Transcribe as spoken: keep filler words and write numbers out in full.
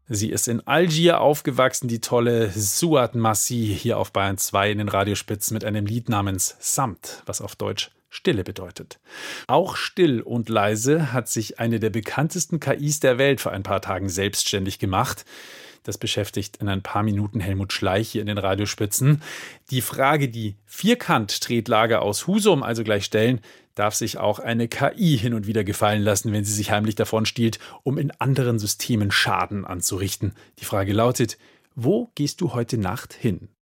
Sie ist in Algier aufgewachsen, die tolle Suat Massi, hier auf Bayern zwei in den Radiospitzen mit einem Lied namens Samt, was auf Deutsch Stille bedeutet. Auch still und leise hat sich eine der bekanntesten K Is der Welt vor ein paar Tagen selbstständig gemacht. Das beschäftigt in ein paar Minuten Helmut Schleich hier in den Radiospitzen. Die Frage, die Vierkant-Tretlager aus Husum also gleich stellen, darf sich auch eine K I hin und wieder gefallen lassen, wenn sie sich heimlich davon stiehlt, um in anderen Systemen Schaden anzurichten. Die Frage lautet: Wo gehst du heute Nacht hin?